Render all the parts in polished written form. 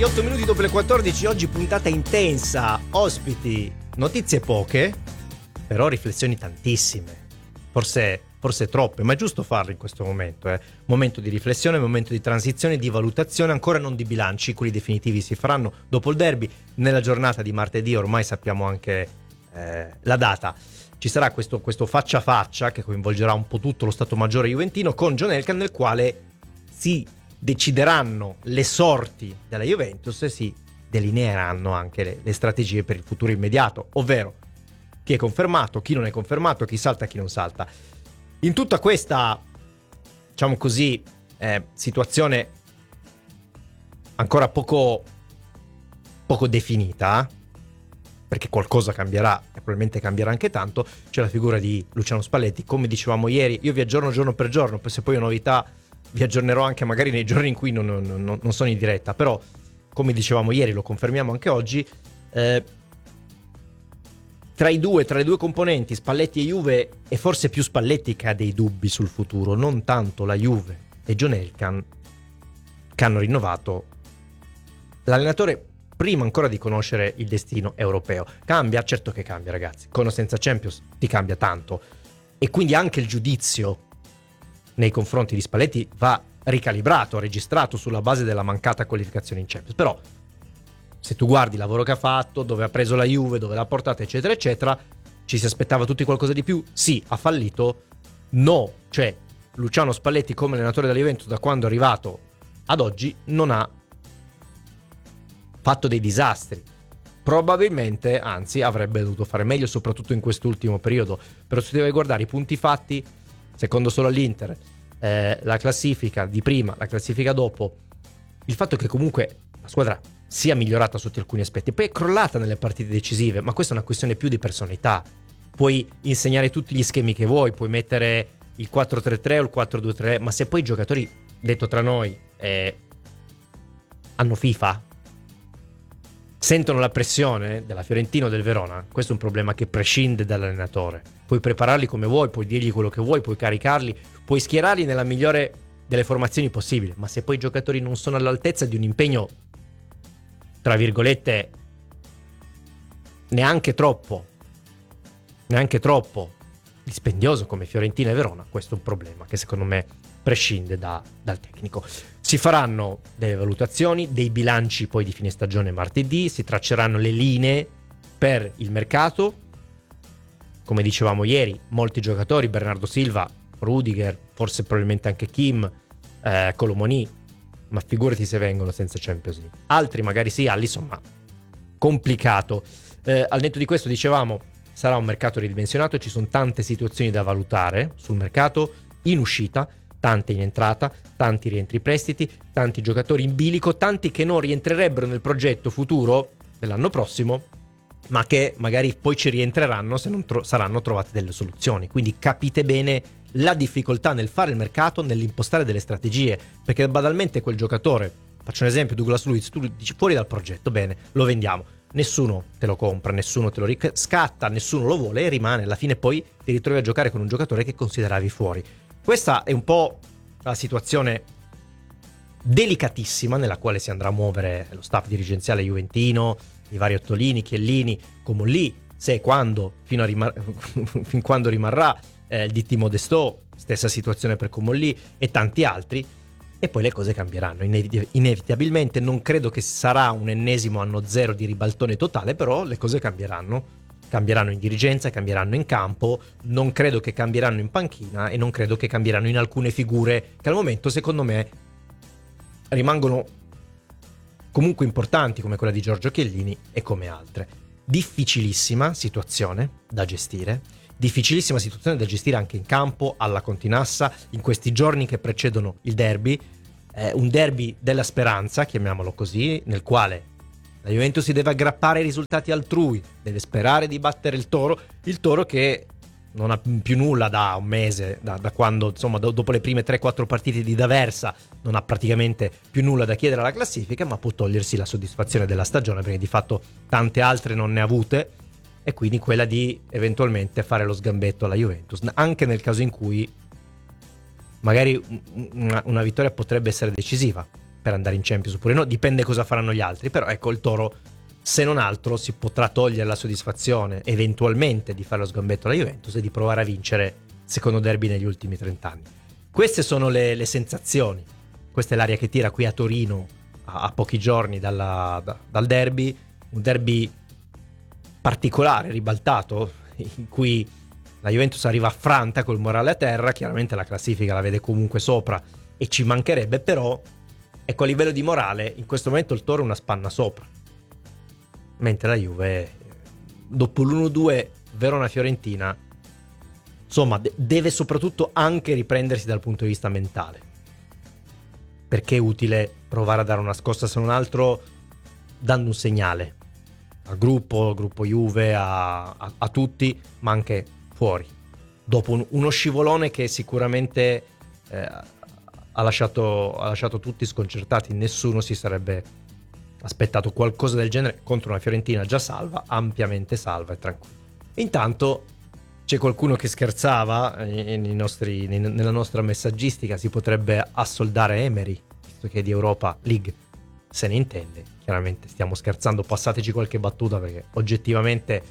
8 minuti dopo le 14, oggi puntata intensa, ospiti, notizie poche, però riflessioni tantissime, forse troppe, ma è giusto farlo in questo momento, momento di riflessione, momento di transizione, di valutazione, ancora non di bilanci, quelli definitivi si faranno dopo il derby, nella giornata di martedì ormai sappiamo anche la data. Ci sarà questo faccia a faccia che coinvolgerà un po' tutto lo Stato Maggiore juventino con John Elkann, nel quale si decideranno le sorti della Juventus e si delineeranno anche le strategie per il futuro immediato, ovvero chi è confermato, chi non è confermato, chi salta, chi non salta. In tutta questa, diciamo così, situazione ancora poco definita, perché qualcosa cambierà e probabilmente cambierà anche tanto, c'è la figura di Luciano Spalletti. Come dicevamo ieri, io vi aggiorno giorno per giorno, poi se poi ho novità vi aggiornerò anche magari nei giorni in cui non sono in diretta, però come dicevamo ieri lo confermiamo anche oggi, tra le due componenti Spalletti e Juve, e forse più Spalletti che ha dei dubbi sul futuro, non tanto la Juve e John Elkann, che hanno rinnovato. L'allenatore, prima ancora di conoscere il destino europeo, cambia, certo che cambia ragazzi, con o senza Champions ti cambia tanto, e quindi anche il giudizio nei confronti di Spalletti va ricalibrato, registrato sulla base della mancata qualificazione in Champions. Però se tu guardi il lavoro che ha fatto, dove ha preso la Juve, dove l'ha portata eccetera eccetera, ci si aspettava tutti qualcosa di più? Sì. Ha fallito? No. Cioè Luciano Spalletti come allenatore della Juventus da quando è arrivato ad oggi non ha fatto dei disastri, probabilmente anzi avrebbe dovuto fare meglio, soprattutto in quest'ultimo periodo. Però se devi guardare i punti fatti, secondo solo all'Inter, la classifica di prima, la classifica dopo, il fatto che comunque la squadra sia migliorata sotto alcuni aspetti, poi è crollata nelle partite decisive, ma questa è una questione più di personalità. Puoi insegnare tutti gli schemi che vuoi, puoi mettere il 4-3-3 o il 4-2-3, ma se poi i giocatori, detto tra noi, hanno FIFA, sentono la pressione della Fiorentina o del Verona, questo è un problema che prescinde dall'allenatore. Puoi prepararli come vuoi, puoi dirgli quello che vuoi, puoi caricarli, puoi schierarli nella migliore delle formazioni possibili, ma se poi i giocatori non sono all'altezza di un impegno, tra virgolette, neanche troppo dispendioso come Fiorentina e Verona, questo è un problema che secondo me prescinde dal tecnico. Si faranno delle valutazioni, dei bilanci poi di fine stagione martedì, si tracceranno le linee per il mercato. Come dicevamo ieri, molti giocatori, Bernardo Silva, Rudiger, forse probabilmente anche Kim, Colomoni, ma figurati se vengono senza Champions League. Altri magari sì, Alisson, ma complicato. Al netto di questo, dicevamo, sarà un mercato ridimensionato, ci sono tante situazioni da valutare sul mercato, in uscita, tante in entrata, tanti rientri prestiti, tanti giocatori in bilico, tanti che non rientrerebbero nel progetto futuro dell'anno prossimo, ma che magari poi ci rientreranno se non saranno trovate delle soluzioni. Quindi capite bene la difficoltà nel fare il mercato, nell'impostare delle strategie, perché banalmente quel giocatore, faccio un esempio, Douglas Luiz, tu dici fuori dal progetto, bene, lo vendiamo, nessuno te lo compra, nessuno te lo riscatta, nessuno lo vuole e rimane, alla fine poi ti ritrovi a giocare con un giocatore che consideravi fuori. Questa è un po' la situazione delicatissima nella quale si andrà a muovere lo staff dirigenziale juventino, i vari Ottolini, Chiellini, Comolli, se e quando, fin quando rimarrà il DT Modesto, stessa situazione per Comolli e tanti altri, e poi le cose cambieranno inevitabilmente. Non credo che sarà un ennesimo anno zero di ribaltone totale, però le cose cambieranno in dirigenza, cambieranno in campo, non credo che cambieranno in panchina e non credo che cambieranno in alcune figure che al momento secondo me rimangono comunque importanti, come quella di Giorgio Chiellini e come altre. Difficilissima situazione da gestire anche in campo, alla Continassa, in questi giorni che precedono il derby, un derby della speranza, chiamiamolo così, nel quale la Juventus si deve aggrappare ai risultati altrui, deve sperare di battere il Toro che non ha più nulla da un mese, da quando, insomma, dopo le prime 3-4 partite di D'Aversa, non ha praticamente più nulla da chiedere alla classifica, ma può togliersi la soddisfazione della stagione, perché di fatto tante altre non ne ha avute, e quindi quella di eventualmente fare lo sgambetto alla Juventus, anche nel caso in cui magari una vittoria potrebbe essere decisiva. per andare in Champions oppure no, dipende cosa faranno gli altri, però ecco, il Toro, se non altro, si potrà togliere la soddisfazione eventualmente di fare lo sgambetto alla Juventus e di provare a vincere il secondo derby negli ultimi 30 anni. Queste sono le sensazioni, questa è l'aria che tira qui a Torino a pochi giorni dal derby, un derby particolare, ribaltato, in cui la Juventus arriva affranta col morale a terra, chiaramente la classifica la vede comunque sopra e ci mancherebbe, però ecco, a livello di morale in questo momento il Toro è una spanna sopra, mentre la Juve dopo l'1-2 Verona-Fiorentina insomma deve soprattutto anche riprendersi dal punto di vista mentale, perché è utile provare a dare una scossa, se non altro dando un segnale al gruppo Juve, a tutti, ma anche fuori, dopo uno scivolone che sicuramente ha lasciato tutti sconcertati. Nessuno si sarebbe aspettato qualcosa del genere contro una Fiorentina già salva, ampiamente salva e tranquilla. Intanto c'è qualcuno che scherzava nella nostra messaggistica, si potrebbe assoldare Emery, visto che di Europa League se ne intende. Chiaramente stiamo scherzando, passateci qualche battuta, perché oggettivamente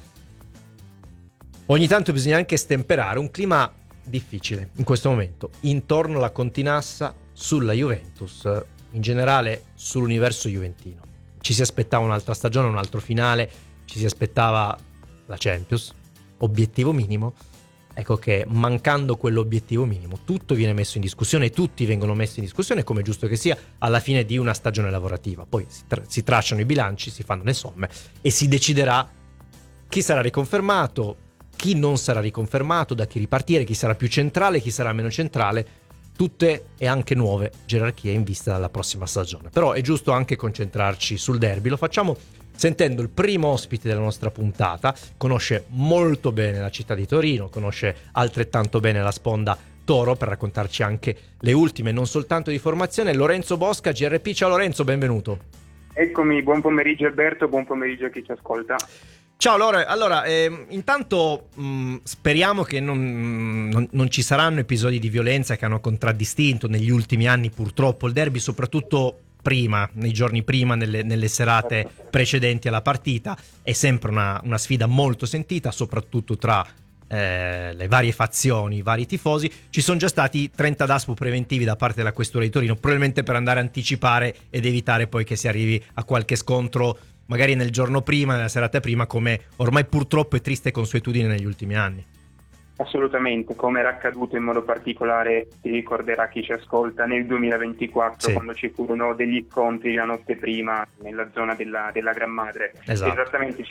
ogni tanto bisogna anche stemperare un clima difficile in questo momento intorno alla Continassa, sulla Juventus, in generale sull'universo juventino. Ci si aspettava un'altra stagione, un altro finale, ci si aspettava la Champions, obiettivo minimo. Ecco che mancando quell'obiettivo minimo tutto viene messo in discussione, tutti vengono messi in discussione, come è giusto che sia alla fine di una stagione lavorativa. Poi si tracciano i bilanci, si fanno le somme e si deciderà chi sarà riconfermato, chi non sarà riconfermato, da chi ripartire, chi sarà più centrale, chi sarà meno centrale, tutte e anche nuove gerarchie in vista della prossima stagione. Però è giusto anche concentrarci sul derby, lo facciamo sentendo il primo ospite della nostra puntata. Conosce molto bene la città di Torino, conosce altrettanto bene la sponda Toro, per raccontarci anche le ultime, non soltanto di formazione. Lorenzo Bosca, GRP. Ciao Lorenzo, benvenuto. Eccomi, buon pomeriggio Alberto, buon pomeriggio a chi ci ascolta. Ciao Lore, allora intanto speriamo che non ci saranno episodi di violenza che hanno contraddistinto negli ultimi anni purtroppo il derby, soprattutto prima, nei giorni prima, nelle serate precedenti alla partita. È sempre una sfida molto sentita, soprattutto tra le varie fazioni, i vari tifosi. Ci sono già stati 30 DASPO preventivi da parte della Questura di Torino, probabilmente per andare a anticipare ed evitare poi che si arrivi a qualche scontro magari nel giorno prima, nella serata prima, come ormai purtroppo è triste consuetudine negli ultimi anni. Assolutamente, come era accaduto in modo particolare, si ricorderà chi ci ascolta, nel 2024, sì, quando ci furono degli scontri la notte prima nella zona della Gran Madre. Esatto. Esattamente,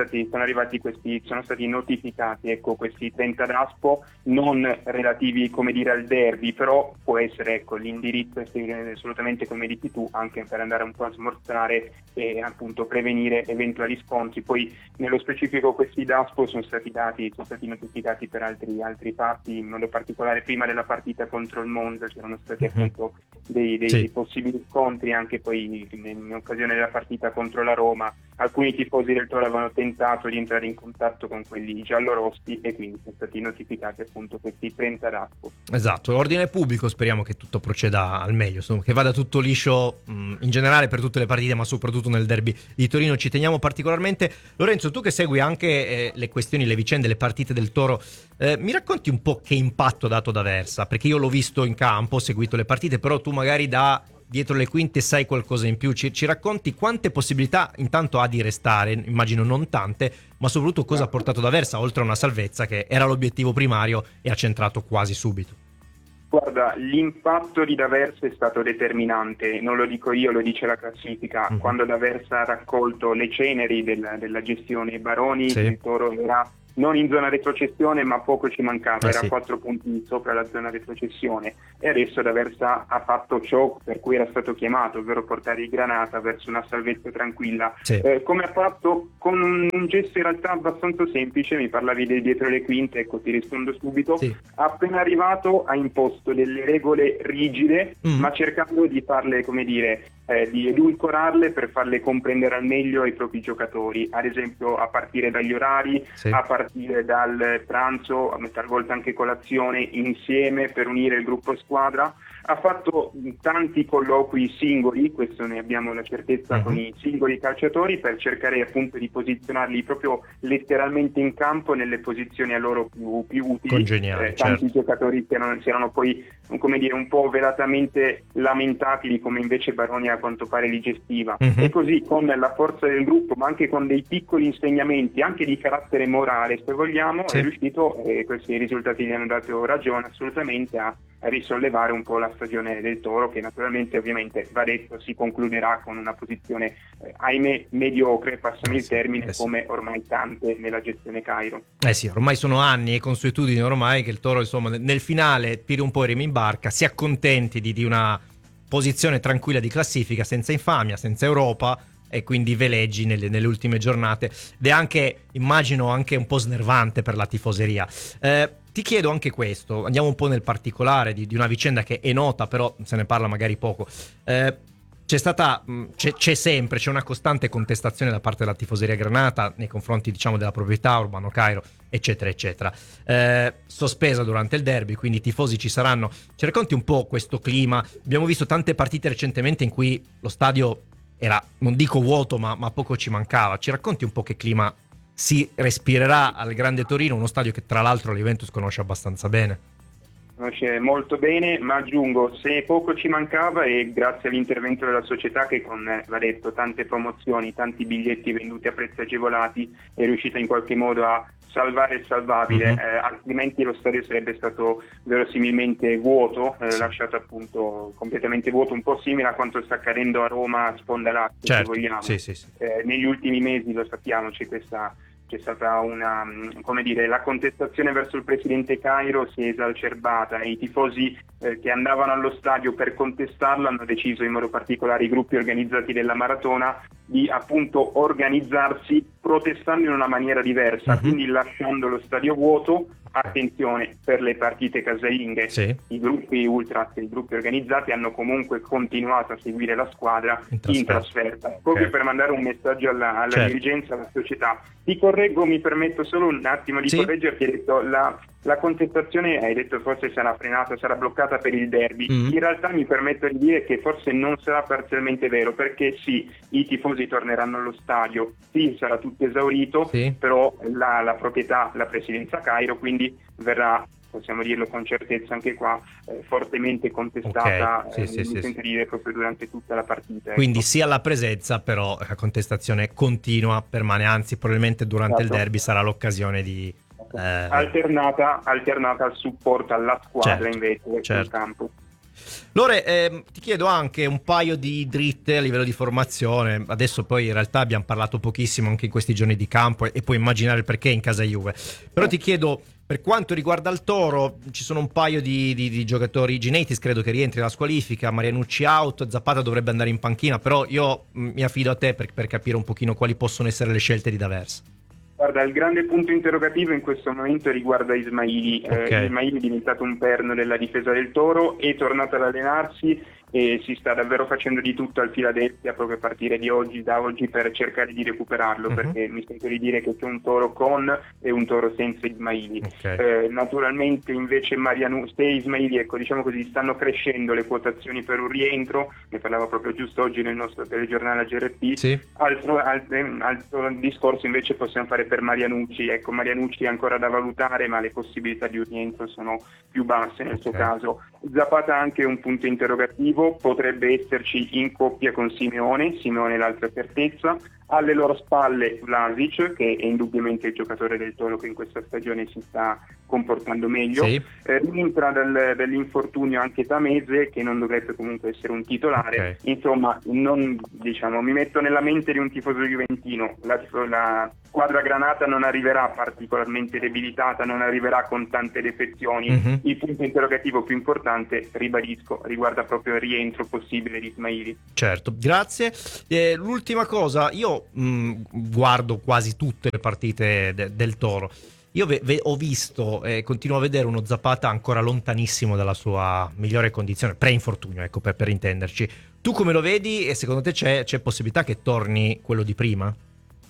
sono stati notificati questi 30 DASPO, non relativi come dire al derby, però può essere l'indirizzo assolutamente come dici tu, anche per andare un po' a smorzare e appunto prevenire eventuali scontri. Poi nello specifico questi DASPO sono stati notificati per altri fatti, in modo particolare prima della partita contro il Monza c'erano stati appunto dei possibili scontri, anche poi in occasione della partita contro la Roma alcuni tifosi del Toro avevano tentato di entrare in contatto con quelli giallorossi e quindi sono stati notificati appunto questi 30 DASPO. Esatto, ordine pubblico, speriamo che tutto proceda al meglio, insomma, che vada tutto liscio in generale per tutte le partite, ma soprattutto nel derby di Torino ci teniamo particolarmente. Lorenzo, tu che segui anche le questioni, le vicende, le partite del Toro, mi racconti un po' che impatto ha dato D'Aversa? Perché io l'ho visto in campo, ho seguito le partite, però tu magari da dietro le quinte sai qualcosa in più, ci racconti quante possibilità intanto ha di restare, immagino non tante, ma soprattutto cosa ha portato D'Aversa oltre a una salvezza che era l'obiettivo primario e ha centrato quasi subito. Guarda, l'impatto di D'Aversa è stato determinante, non lo dico io, lo dice la classifica. Quando D'Aversa ha raccolto le ceneri della gestione Baroni, sì, il Toro era non in zona retrocessione, ma poco ci mancava, era 4 punti sopra la zona retrocessione, e adesso D'Aversa ha fatto ciò per cui era stato chiamato, ovvero portare il Granata verso una salvezza tranquilla. Sì. Come ha fatto? Con un gesto in realtà abbastanza semplice, mi parlavi del dietro le quinte, ecco ti rispondo subito. Sì. Appena arrivato ha imposto delle regole rigide, ma cercando di farle, come dire, di edulcorarle per farle comprendere al meglio ai propri giocatori, ad esempio a partire dagli orari, sì, a partire dal pranzo, talvolta anche colazione insieme per unire il gruppo squadra. ha fatto tanti colloqui singoli, questo ne abbiamo la certezza, con i singoli calciatori, per cercare appunto di posizionarli proprio letteralmente in campo nelle posizioni a loro più utili. Congeniali, tanti giocatori si erano poi, come dire, un po' velatamente lamentati di come invece Baroni a quanto pare li gestiva, e così con la forza del gruppo, ma anche con dei piccoli insegnamenti anche di carattere morale, se vogliamo, è riuscito, e questi risultati gli hanno dato ragione assolutamente, a risollevare un po' la stagione del Toro, che naturalmente, ovviamente, va detto, si concluderà con una posizione ahimè mediocre, passami il termine, come ormai tante nella gestione Cairo. Sì, ormai sono anni e consuetudini ormai che il Toro, insomma, nel finale tiri un po' i remi in barca, si accontenti di una posizione tranquilla di classifica, senza infamia, senza Europa, e quindi veleggi nelle ultime giornate, ed è anche, immagino, anche un po' snervante per la tifoseria. Ti chiedo anche questo, andiamo un po' nel particolare di una vicenda che è nota, però se ne parla magari poco. C'è una costante contestazione da parte della tifoseria granata nei confronti, diciamo, della proprietà, Urbano Cairo, eccetera eccetera, sospesa durante il derby, quindi i tifosi ci saranno. Ci racconti un po' questo clima? Abbiamo visto tante partite recentemente in cui lo stadio era, non dico vuoto, ma poco ci mancava. Ci racconti un po' che clima si respirerà al Grande Torino, uno stadio che tra l'altro la Juventus conosce abbastanza bene? Conosce molto bene, ma aggiungo, se poco ci mancava, e grazie all'intervento della società che con, va detto, tante promozioni, tanti biglietti venduti a prezzi agevolati, è riuscita in qualche modo a salvare il salvabile, altrimenti lo stadio sarebbe stato verosimilmente vuoto, lasciato appunto completamente vuoto, un po' simile a quanto sta accadendo a Roma a Sponda Latte, se vogliamo. Sì. Negli ultimi mesi, lo sappiamo, c'è stata come dire, la contestazione verso il presidente Cairo si è esacerbata, e i tifosi che andavano allo stadio per contestarlo hanno deciso, in modo particolare i gruppi organizzati della maratona, di appunto organizzarsi protestando in una maniera diversa, quindi lasciando lo stadio vuoto. Attenzione, per le partite casalinghe, i gruppi ultras, i gruppi organizzati hanno comunque continuato a seguire la squadra in trasferta, proprio per mandare un messaggio alla dirigenza, alla società. Ti correggo, mi permetto solo un attimo di correggerti, hai detto la contestazione, hai detto forse sarà frenata, sarà bloccata per il derby. In realtà mi permetto di dire che forse non sarà parzialmente vero, perché sì, i tifosi torneranno allo stadio, sì, sarà tutto esaurito, però la proprietà, la presidenza Cairo, quindi verrà, possiamo dirlo con certezza anche qua, fortemente contestata, mi sento dire, proprio durante tutta la partita. Quindi sia la presenza, però la contestazione continua, permane, anzi probabilmente durante il derby sarà l'occasione di... alternata al supporto alla squadra invece sul campo. Lore, ti chiedo anche un paio di dritte a livello di formazione. Adesso poi in realtà abbiamo parlato pochissimo anche in questi giorni di campo, e puoi immaginare il perché in casa Juve. Però ti chiedo, per quanto riguarda il Toro, ci sono un paio di giocatori. Gineitis credo che rientri dalla squalifica, Marianucci out, Zapata dovrebbe andare in panchina, però io mi affido a te per capire un pochino quali possono essere le scelte di D'Aversa. Guarda, il grande punto interrogativo in questo momento riguarda Ismaili. Ismaili è diventato un perno della difesa del Toro, è tornato ad allenarsi e si sta davvero facendo di tutto al Philadelphia proprio a partire da oggi per cercare di recuperarlo, perché mi sento di dire che c'è un Toro con e un Toro senza Ismaili. Naturalmente invece se Ismaili, ecco, diciamo così, stanno crescendo le quotazioni per un rientro, ne parlava proprio giusto oggi nel nostro telegiornale GRP. Altro discorso invece possiamo fare per Marianucci. Ecco, Marianucci è ancora da valutare, ma le possibilità di un rientro sono più basse nel suo caso. Zapata anche un punto interrogativo, potrebbe esserci in coppia con Simeone l'altra certezza. Alle loro spalle Vlasic, che è indubbiamente il giocatore del Toro che in questa stagione si sta comportando meglio. Rientra dall'infortunio anche Tameze, che non dovrebbe comunque essere un titolare. Insomma, mi metto nella mente di un tifoso juventino, la squadra granata non arriverà particolarmente debilitata, non arriverà con tante defezioni. Il punto interrogativo più importante, ribadisco, riguarda proprio il rientro possibile di Ismaili. Certo, grazie. L'ultima cosa, io guardo quasi tutte le partite del Toro. Io ho visto e continuo a vedere uno Zapata ancora lontanissimo dalla sua migliore condizione, pre-infortunio, ecco, per intenderci. Tu come lo vedi, e secondo te c'è possibilità che torni quello di prima?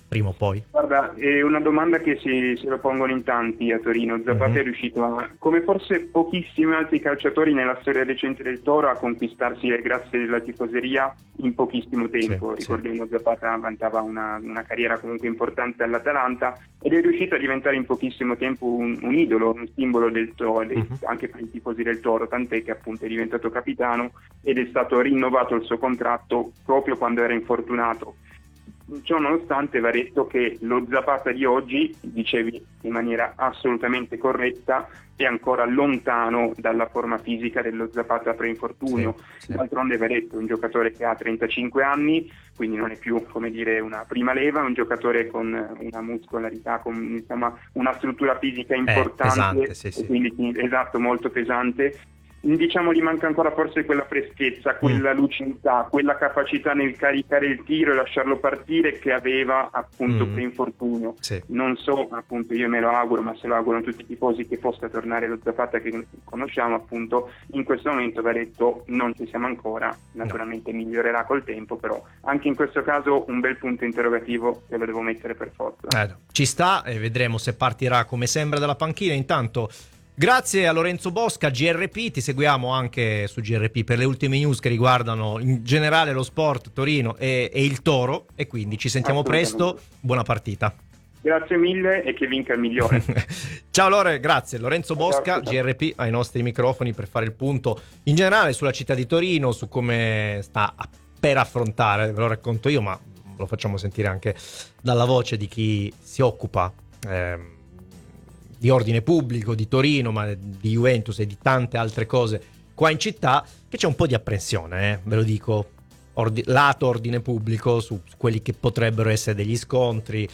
prima o poi? Guarda, è una domanda che se lo pongono in tanti a Torino. Zapata è riuscito, come forse pochissimi altri calciatori nella storia recente del Toro, a conquistarsi le grazie della tifoseria in pochissimo tempo. Ricordiamo, Zapata vantava una carriera comunque importante all'Atalanta ed è riuscito a diventare in pochissimo tempo un idolo, un simbolo del Toro, anche per i tifosi del Toro, tant'è che appunto è diventato capitano ed è stato rinnovato il suo contratto proprio quando era infortunato. Ciò nonostante, va detto che lo Zapata di oggi, dicevi in maniera assolutamente corretta, è ancora lontano dalla forma fisica dello Zapata pre-infortunio. D'altronde, va detto, è un giocatore che ha 35 anni, quindi non è più, come dire, una prima leva, è un giocatore con una muscolarità, con insomma una struttura fisica importante, pesante, quindi esatto, molto pesante. Diciamo gli manca ancora forse quella freschezza, quella lucidità, quella capacità nel caricare il tiro e lasciarlo partire che aveva appunto pre-infortunio. Non so, appunto, io me lo auguro, ma se lo augurano tutti i tifosi, che possa tornare lo Zapata che conosciamo. Appunto in questo momento, va detto, non ci siamo ancora, naturalmente migliorerà col tempo, però anche in questo caso un bel punto interrogativo che lo devo mettere per forza. Ci sta, e vedremo se partirà come sembra dalla panchina. Intanto grazie a Lorenzo Bosca, GRP, ti seguiamo anche su GRP per le ultime news che riguardano in generale lo sport, Torino e il Toro, e quindi ci sentiamo presto, buona partita. Grazie mille e che vinca il migliore. Ciao Lore, grazie. Lorenzo Bosca, GRP, ai nostri microfoni per fare il punto in generale sulla città di Torino, su come sta per affrontare, ve lo racconto io, ma lo facciamo sentire anche dalla voce di chi si occupa di ordine pubblico di Torino, ma di Juventus e di tante altre cose qua in città, che c'è un po' di apprensione, ve lo dico, lato ordine pubblico, su quelli che potrebbero essere degli scontri,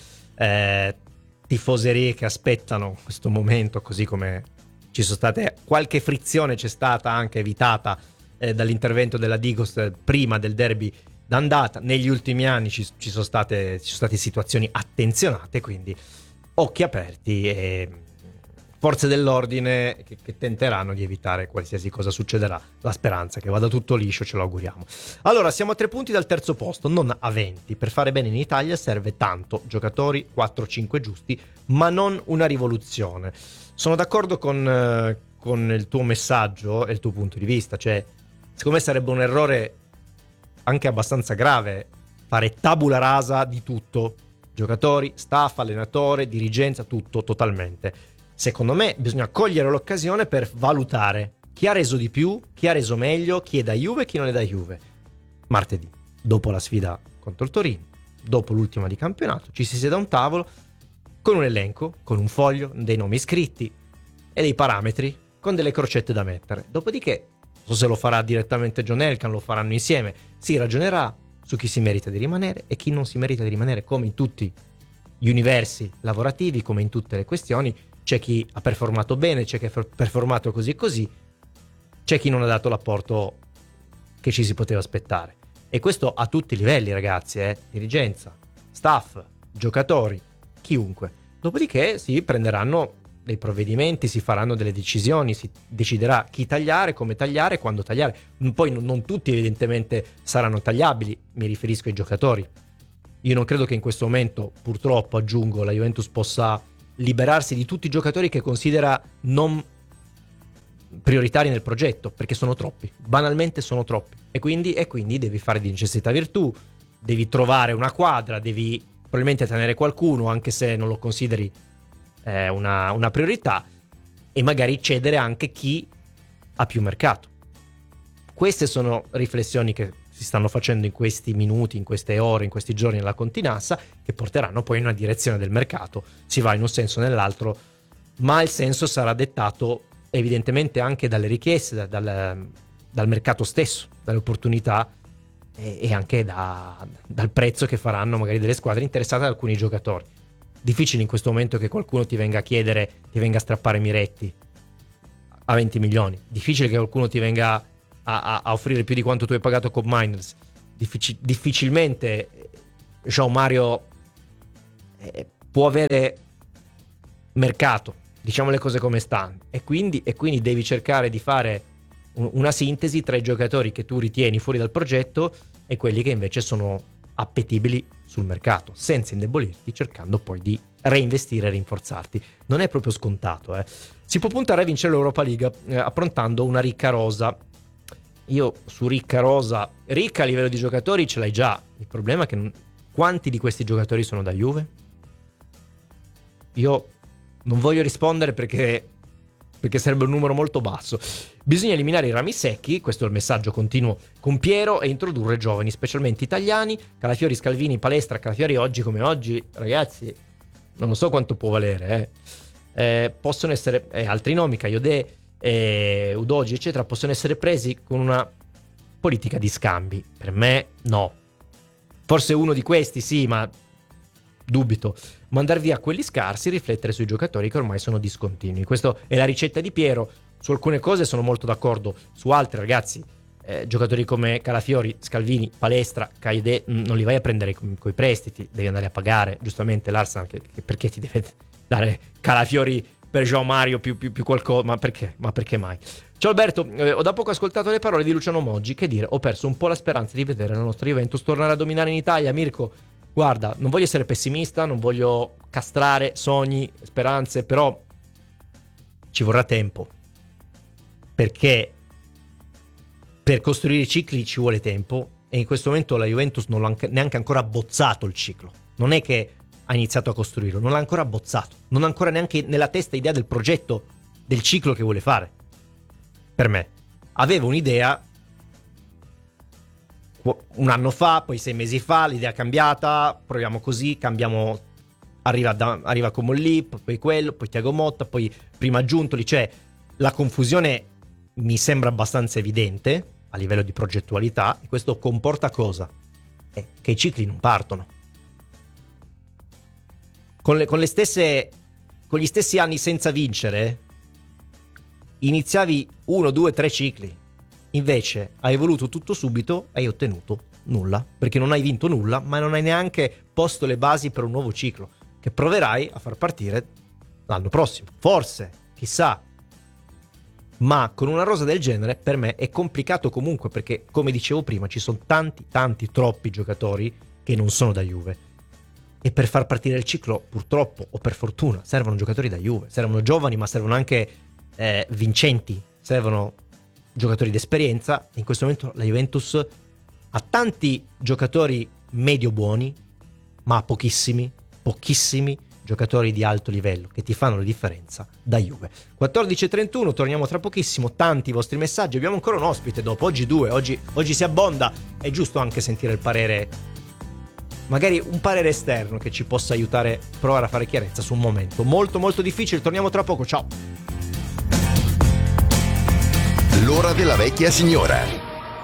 tifoserie che aspettano questo momento, così come ci sono state qualche frizione, c'è stata anche evitata dall'intervento della Digos prima del derby d'andata. Negli ultimi anni ci sono state situazioni attenzionate, quindi occhi aperti e forze dell'ordine che tenteranno di evitare qualsiasi cosa succederà. La speranza è che vada tutto liscio, ce lo auguriamo. Allora, siamo a 3 punti dal terzo posto, non a 20. Per fare bene in Italia serve tanto, giocatori 4-5 giusti, ma non una rivoluzione. Sono d'accordo con il tuo messaggio e il tuo punto di vista, cioè secondo me sarebbe un errore anche abbastanza grave fare tabula rasa di tutto, giocatori, staff, allenatore, dirigenza, tutto totalmente. Secondo me bisogna cogliere l'occasione per valutare chi ha reso di più, chi ha reso meglio, chi è da Juve e chi non è da Juve. Martedì, dopo la sfida contro il Torino, dopo l'ultima di campionato, ci si siede a un tavolo con un elenco, con un foglio, dei nomi scritti e dei parametri, con delle crocette da mettere. Dopodiché, non so se lo farà direttamente John Elkann, lo faranno insieme, si ragionerà su chi si merita di rimanere e chi non si merita di rimanere, come in tutti gli universi lavorativi, come in tutte le questioni. C'è chi ha performato bene, c'è chi ha performato così e così, c'è chi non ha dato l'apporto che ci si poteva aspettare. E questo a tutti i livelli, ragazzi, dirigenza, staff, giocatori, chiunque. Dopodiché si prenderanno dei provvedimenti, si faranno delle decisioni, si deciderà chi tagliare, come tagliare, quando tagliare. Poi non tutti evidentemente saranno tagliabili, mi riferisco ai giocatori. Io non credo che in questo momento, purtroppo aggiungo, la Juventus possa liberarsi di tutti i giocatori che considera non prioritari nel progetto, perché sono troppi, banalmente sono troppi, e quindi devi fare di necessità virtù, devi trovare una quadra, devi probabilmente tenere qualcuno anche se non lo consideri una priorità, e magari cedere anche chi ha più mercato. Queste sono riflessioni che si stanno facendo in questi minuti, in queste ore, in questi giorni nella Continassa, che porteranno poi in una direzione del mercato. Si va in un senso o nell'altro, ma il senso sarà dettato evidentemente anche dalle richieste, dal mercato stesso, dalle opportunità e anche dal prezzo che faranno magari delle squadre interessate ad alcuni giocatori. Difficile in questo momento che qualcuno ti venga a chiedere, ti venga a strappare Miretti a 20 milioni. Difficile che qualcuno ti venga a offrire più di quanto tu hai pagato con Miners. Difficilmente João Mario può avere mercato, diciamo le cose come stanno, e quindi devi cercare di fare una sintesi tra i giocatori che tu ritieni fuori dal progetto e quelli che invece sono appetibili sul mercato senza indebolirti, cercando poi di reinvestire e rinforzarti. Non è proprio scontato. Si può puntare a vincere l'Europa League approntando una ricca rosa. Io su ricca a livello di giocatori ce l'hai già. Il problema è che quanti di questi giocatori sono da Juve? Io non voglio rispondere perché sarebbe un numero molto basso. Bisogna eliminare i rami secchi, questo è il messaggio continuo con Piero, e introdurre giovani, specialmente italiani. Calafiori, Scalvini, Palestra. Calafiori oggi come oggi, ragazzi, non so quanto può valere. Possono essere altri nomi, Kayode, Udogi, eccetera, possono essere presi con una politica di scambi. Per me no. Forse uno di questi sì, ma dubito. Mandar via quelli scarsi, riflettere sui giocatori che ormai sono discontinui. Questa è la ricetta di Piero. Su alcune cose sono molto d'accordo, su altre, ragazzi, giocatori come Calafiori, Scalvini, Palestra, Kayode, non li vai a prendere coi prestiti, devi andare a pagare. Giustamente l'Arsenal, perché ti deve dare Calafiori per João Mario più qualcosa? Ma perché mai? Ciao Alberto, ho da poco ascoltato le parole di Luciano Moggi. Che dire, ho perso un po' la speranza di vedere la nostra Juventus tornare a dominare in Italia. Mirko, guarda, non voglio essere pessimista, non voglio castrare sogni, speranze, però ci vorrà tempo, perché per costruire i cicli ci vuole tempo, e in questo momento la Juventus non l'ha neanche ancora abbozzato il ciclo. Non è che ha iniziato a costruirlo, non l'ha ancora abbozzato, non ha ancora neanche nella testa idea del progetto, del ciclo che vuole fare. Per me aveva un'idea un anno fa, poi 6 mesi fa, l'idea è cambiata, proviamo così, cambiamo, arriva come lì, poi quello, poi Thiago Motta, poi prima Giuntoli, cioè la confusione mi sembra abbastanza evidente a livello di progettualità, e questo comporta cosa? Che i cicli non partono. Con gli stessi anni senza vincere, iniziavi 1, 2, 3 cicli. Invece hai voluto tutto subito e hai ottenuto nulla, perché non hai vinto nulla, ma non hai neanche posto le basi per un nuovo ciclo che proverai a far partire l'anno prossimo. Forse, chissà. Ma con una rosa del genere per me è complicato comunque, perché come dicevo prima ci sono tanti, troppi giocatori che non sono da Juve. E per far partire il ciclo, purtroppo o per fortuna, servono giocatori da Juve, servono giovani, ma servono anche vincenti, servono giocatori d'esperienza. In questo momento la Juventus ha tanti giocatori medio buoni, ma pochissimi giocatori di alto livello che ti fanno la differenza da Juve. 14:31, torniamo tra pochissimo. Tanti i vostri messaggi, abbiamo ancora un ospite dopo, oggi 2, oggi si abbonda. È giusto anche sentire il parere, magari un parere esterno che ci possa aiutare a provare a fare chiarezza su un momento molto difficile. Torniamo tra poco, ciao. L'ora della vecchia signora.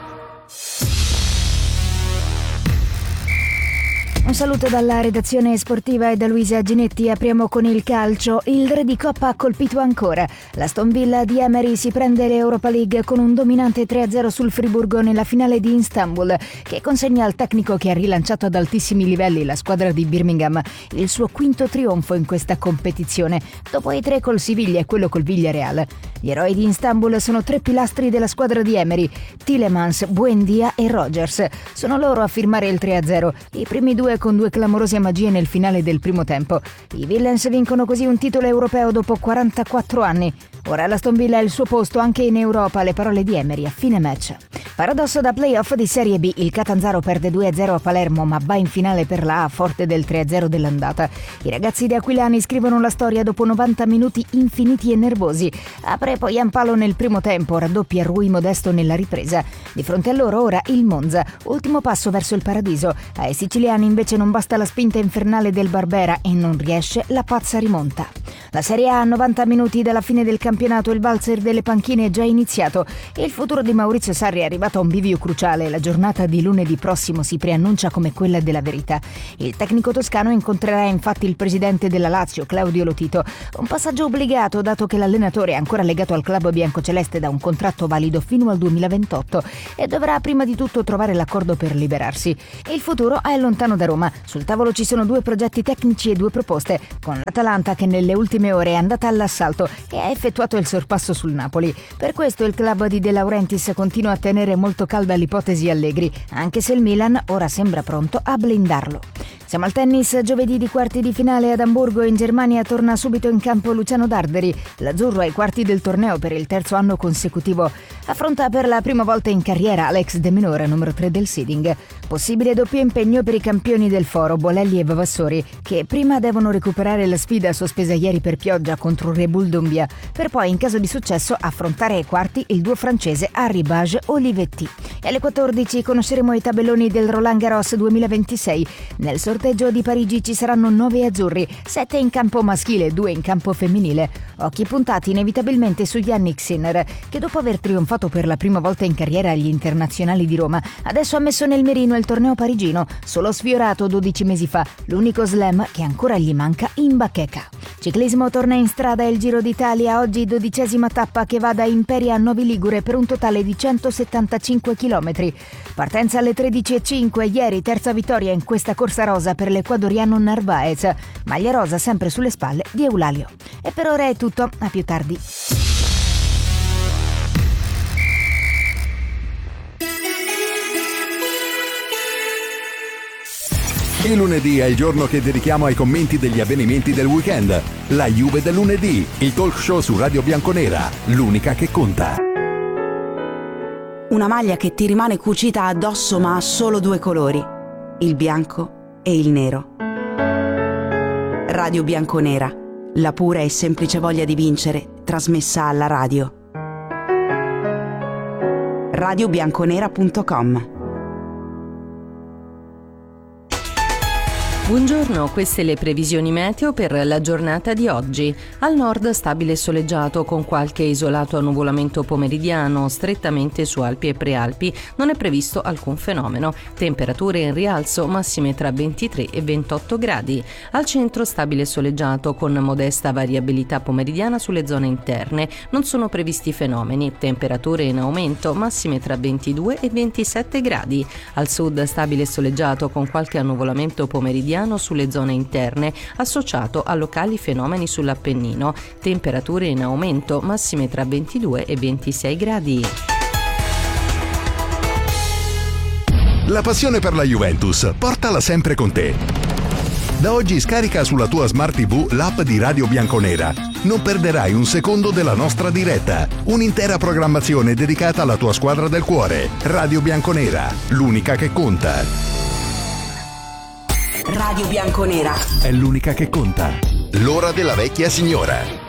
Un saluto dalla redazione sportiva e da Luisa Ginetti. Apriamo con il calcio. Il re di Coppa ha colpito ancora. L'Aston Villa di Emery si prende l'Europa League con un dominante 3-0 sul Friburgo nella finale di Istanbul, che consegna al tecnico che ha rilanciato ad altissimi livelli la squadra di Birmingham il suo quinto trionfo in questa competizione, dopo i 3 col Siviglia e quello col Villarreal. Gli eroi di Istanbul sono 3 pilastri della squadra di Emery: Tielemans, Buendia e Rogers. Sono loro a firmare il 3-0, i primi 2 con 2 clamorose magie nel finale del primo tempo. I Villains vincono così un titolo europeo dopo 44 anni. Ora l'Aston Villa ha il suo posto anche in Europa, le parole di Emery a fine match. Paradosso da playoff di Serie B, il Catanzaro perde 2-0 a Palermo, ma va in finale per la A forte del 3-0 dell'andata. I ragazzi di Aquilani scrivono la storia dopo 90 minuti infiniti e nervosi. Apre poi Iampalo nel primo tempo, raddoppia Rui Modesto nella ripresa. Di fronte a loro ora il Monza, ultimo passo verso il paradiso. Ai siciliani invece non basta la spinta infernale del Barbera e non riesce la pazza rimonta. La Serie A a 90 minuti dalla fine del campionato, il valzer delle panchine è già iniziato e il futuro di Maurizio Sarri è arrivato a un bivio cruciale. La giornata di lunedì prossimo si preannuncia come quella della verità. Il tecnico toscano incontrerà infatti il presidente della Lazio, Claudio Lotito, un passaggio obbligato dato che l'allenatore è ancora legato al club biancoceleste da un contratto valido fino al 2028 e dovrà prima di tutto trovare l'accordo per liberarsi. Il futuro è lontano da Roma. Sul tavolo ci sono 2 progetti tecnici e 2 proposte, con l'Atalanta che nelle ultime ore è andata all'assalto e ha effettuato il sorpasso sul Napoli. Per questo il club di De Laurentiis continua a tenere molto calda l'ipotesi Allegri, anche se il Milan ora sembra pronto a blindarlo. Siamo al tennis, giovedì di quarti di finale ad Amburgo in Germania torna subito in campo Luciano Darderi. L'azzurro ai quarti del torneo per il terzo anno consecutivo. Affronta per la prima volta in carriera Alex De Minaur, numero 3 del seeding. Possibile doppio impegno per i campioni del foro Bolelli e Vavassori, che prima devono recuperare la sfida sospesa ieri per pioggia contro Rebull Dombia, per poi in caso di successo affrontare ai quarti il duo francese Arribage Olivetti. E alle 14 conosceremo i tabelloni del Roland Garros 2026. Nel sorteggio di Parigi ci saranno 9 azzurri, 7 in campo maschile e 2 in campo femminile. Occhi puntati inevitabilmente su Yannick Sinner, che dopo aver trionfato per la prima volta in carriera agli internazionali di Roma, adesso ha messo nel mirino il torneo parigino, solo sfiorato 12 mesi fa, l'unico slam che ancora gli manca in bacheca. Ciclismo, torna in strada il Giro d'Italia, oggi 12ª tappa che va da Imperia a Novi Ligure per un totale di 175 km. Partenza alle 13:05, ieri terza vittoria in questa corsa rosa per l'ecuadoriano Narvaez, maglia rosa sempre sulle spalle di Eulalio. E per ora è tutto, a più tardi. Il lunedì è il giorno che dedichiamo ai commenti degli avvenimenti del weekend. La Juve del lunedì, il talk show su Radio Bianconera, l'unica che conta. Una maglia che ti rimane cucita addosso ma ha solo 2 colori, il bianco e il nero. Radio Bianconera, la pura e semplice voglia di vincere, trasmessa alla radio. radiobianconera.com. Buongiorno, queste le previsioni meteo per la giornata di oggi. Al nord stabile e soleggiato con qualche isolato annuvolamento pomeridiano, strettamente su Alpi e Prealpi non è previsto alcun fenomeno. Temperature in rialzo, massime tra 23 e 28 gradi. Al centro stabile e soleggiato con modesta variabilità pomeridiana sulle zone interne. Non sono previsti fenomeni. Temperature in aumento, massime tra 22 e 27 gradi. Al sud stabile e soleggiato con qualche annuvolamento pomeridiano sulle zone interne, associato a locali fenomeni sull'Appennino. Temperature in aumento, massime tra 22 e 26 gradi. La passione per la Juventus, portala sempre con te. Da oggi scarica sulla tua Smart TV l'app di Radio Bianconera. Non perderai un secondo della nostra diretta. Un'intera programmazione dedicata alla tua squadra del cuore. Radio Bianconera, l'unica che conta. Radio Bianconera È l'unica che conta. L'ora della vecchia signora.